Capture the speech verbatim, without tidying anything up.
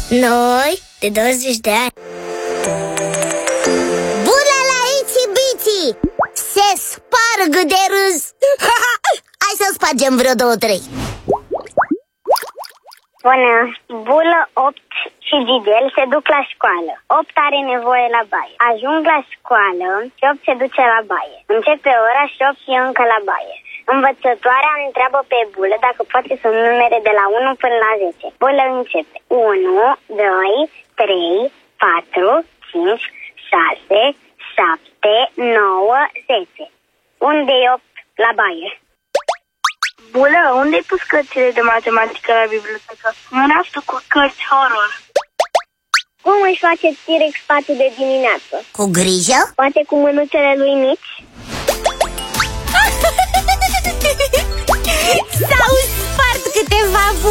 Noi, de douăzeci de ani. Bună la Itsy Bitsy! Se sparg de râs. Hai să spargem vreo două, trei. Bună! Bulă, opt și Gigel se duc la școală. opt are nevoie la baie. Ajung la școală și opt se duce la baie. Începe ora și opt e încă la baie. Învățătoarea întreabă pe Bulă dacă poate să numere de la unu până la zece. Bulă începe. unu, doi, trei, patru, cinci, șase, șapte, nouă, zece. Unde e opt la baie? Bulă, unde ai pus cărțile de matematică la bibliotecă? În raftul cu cărți horror. Cum își face T-Rex patul de dimineață? Cu grijă? Poate cu mânuțele lui mici? S-au spart câteva